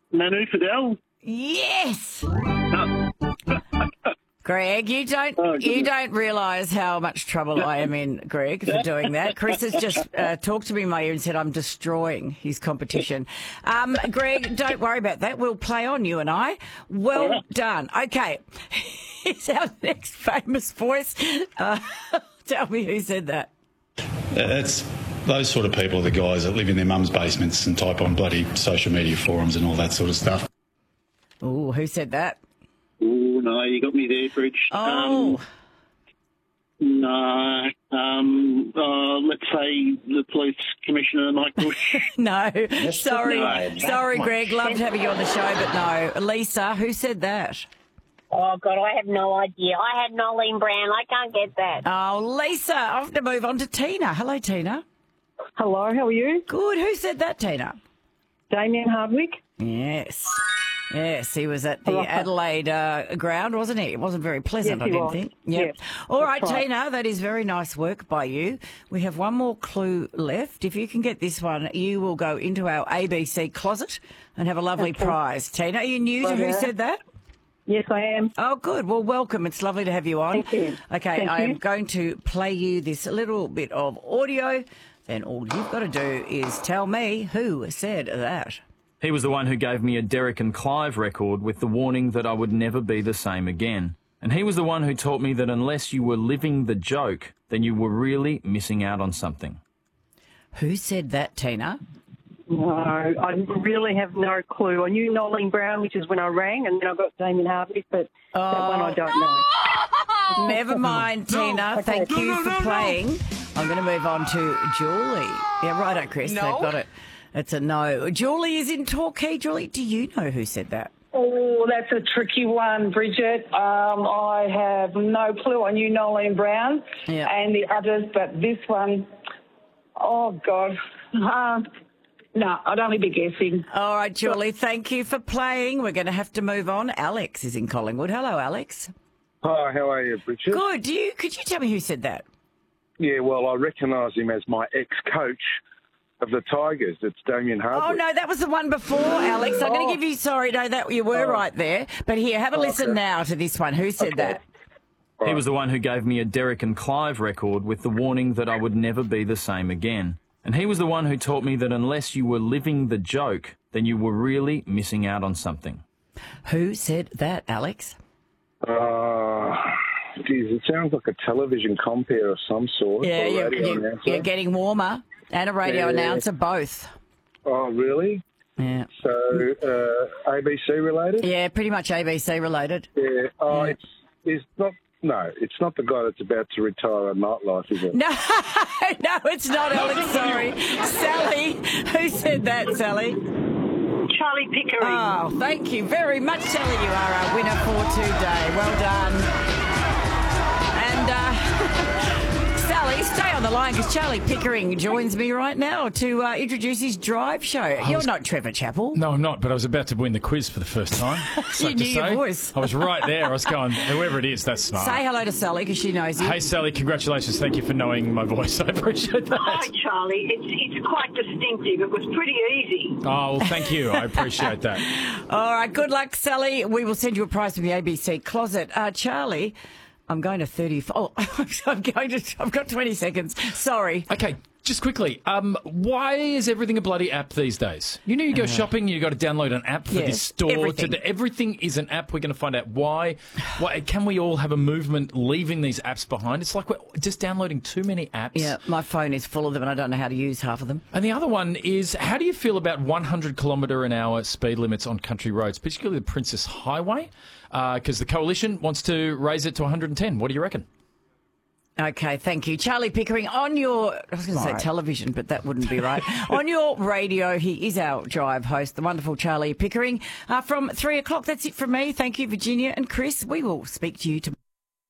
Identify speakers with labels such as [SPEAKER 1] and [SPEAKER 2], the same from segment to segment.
[SPEAKER 1] Manu Fidel.
[SPEAKER 2] Yes! Greg, you don't realise how much trouble I am in, Greg, for doing that. Chris has just talked to me in my ear and said I'm destroying his competition. Greg, don't worry about that. We'll play on, you and I. Well done. Okay, here's our next famous voice. Tell me who said that.
[SPEAKER 3] It's those sort of people are the guys that live in their mum's basements and type on bloody social media forums and all that sort of stuff.
[SPEAKER 2] Oh, who said that?
[SPEAKER 1] Oh, no, you got me there, Bridge.
[SPEAKER 2] Oh.
[SPEAKER 1] No. Let's say the police commissioner, Mike Bush.
[SPEAKER 2] No. Sorry, Greg. Loved having you on the show, but no. Lisa, who said that?
[SPEAKER 4] Oh, God, I have no idea. I had Nolene Brown. I can't get that.
[SPEAKER 2] Oh, Lisa, I have to move on to Tina. Hello, Tina.
[SPEAKER 5] Hello, how are you?
[SPEAKER 2] Good. Who said that, Tina?
[SPEAKER 5] Damien Hardwick.
[SPEAKER 2] Yes. Yes, he was at the Adelaide ground, wasn't he? It wasn't very pleasant,
[SPEAKER 5] yes,
[SPEAKER 2] I didn't think. Yep.
[SPEAKER 5] Yes,
[SPEAKER 2] all right,
[SPEAKER 5] right.
[SPEAKER 2] Tina, that is very nice work by you. We have one more clue left. If you can get this one, you will go into our ABC closet and have a lovely prize. Tina, are you new to Who Said That?
[SPEAKER 5] Yes, I am.
[SPEAKER 2] Oh, good. Well, welcome. It's lovely to have you on.
[SPEAKER 5] Thank you.
[SPEAKER 2] Okay, I am going to play you this little bit of audio. Then all you've got to do is tell me who said that.
[SPEAKER 6] He was the one who gave me a Derek and Clive record with the warning that I would never be the same again. And he was the one who taught me that unless you were living the joke, then you were really missing out on something.
[SPEAKER 2] Who said that, Tina?
[SPEAKER 5] No, I really have no clue. I knew Nolene Brown, which is when I rang, and then I got Damien Hardwick, but that one I don't know.
[SPEAKER 2] Never mind, Tina.
[SPEAKER 5] Okay.
[SPEAKER 2] Thank you for playing. I'm going to move on to Julie. Yeah, righto, Chris.
[SPEAKER 7] No.
[SPEAKER 2] They've got it. It's a no. Julie is in Torquay. Julie, do you know who said that?
[SPEAKER 7] Oh, that's a tricky one, Bridget. I have no clue. I knew Nolene Brown and the others, but this one, oh, God. No, I'd only be guessing.
[SPEAKER 2] All right, Julie, thank you for playing. We're going to have to move on. Alex is in Collingwood. Hello, Alex.
[SPEAKER 8] Hi, how are you, Bridget?
[SPEAKER 2] Good. Could you tell me who said that?
[SPEAKER 8] Yeah, well, I recognise him as my ex-coach of the Tigers. It's Damien Hardwick.
[SPEAKER 2] Oh, no, that was the one before, Alex. I'm going to give you, sorry, no, that you were right there. But here, have a listen now to this one. Who said that?
[SPEAKER 6] He was the one who gave me a Derek and Clive record with the warning that I would never be the same again. And he was the one who taught me that unless you were living the joke, then you were really missing out on something.
[SPEAKER 2] Who said that, Alex?
[SPEAKER 8] Geez, it sounds like a television compere of some sort.
[SPEAKER 2] Yeah, you're getting warmer. And a radio announcer, both.
[SPEAKER 8] Oh, really?
[SPEAKER 2] Yeah.
[SPEAKER 8] So, ABC related?
[SPEAKER 2] Yeah, pretty much ABC related.
[SPEAKER 8] Yeah. Oh, it's not the guy that's about to retire on Nightlife, is it?
[SPEAKER 2] No, it's not, Alex, sorry. Sally, who said that, Sally?
[SPEAKER 4] Charlie Pickering.
[SPEAKER 2] Oh, thank you very much, Sally. You are our winner for today. Well done. And Sally, stay on the line because Charlie Pickering joins me right now to introduce his drive show. You're not Trevor Chappell.
[SPEAKER 9] No, I'm not, but I was about to win the quiz for the first time.
[SPEAKER 2] You knew your voice.
[SPEAKER 9] I was right there. I was going, whoever it is, that's smart.
[SPEAKER 2] Say hello to Sally because she knows you.
[SPEAKER 9] Hey, Sally, congratulations. Thank you for knowing my voice. I appreciate that.
[SPEAKER 4] Hi, Charlie. It's quite distinctive. It was pretty easy.
[SPEAKER 9] Oh, well, thank you. I appreciate that.
[SPEAKER 2] All right, good luck, Sally. We will send you a prize from the ABC closet. Charlie, I'm going to 30. Oh, I've got 20 seconds. Sorry.
[SPEAKER 9] Okay, just quickly. Why is everything a bloody app these days? You know, you go shopping, you got to download an app for this store. Everything is an app. We're going to find out why. Can we all have a movement leaving these apps behind? It's like we're just downloading too many apps.
[SPEAKER 2] Yeah, my phone is full of them and I don't know how to use half of them.
[SPEAKER 9] And the other one is, how do you feel about 100km/h speed limits on country roads, particularly the Princess Highway? Because the Coalition wants to raise it to 110. What do you reckon?
[SPEAKER 2] Okay, thank you. Charlie Pickering, on your, I was going to say television, but that wouldn't be right. On your radio, he is our drive host, the wonderful Charlie Pickering. From 3 o'clock, that's it from me. Thank you, Virginia and Chris. We will speak to you tomorrow.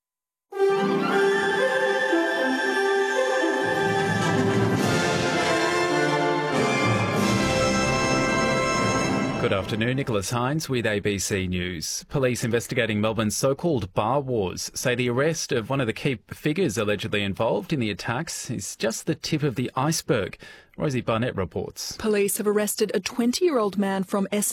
[SPEAKER 10] Good afternoon, Nicholas Hines with ABC News. Police investigating Melbourne's so-called bar wars say the arrest of one of the key figures allegedly involved in the attacks is just the tip of the iceberg. Rosie Barnett reports.
[SPEAKER 11] Police have arrested a 20-year-old man from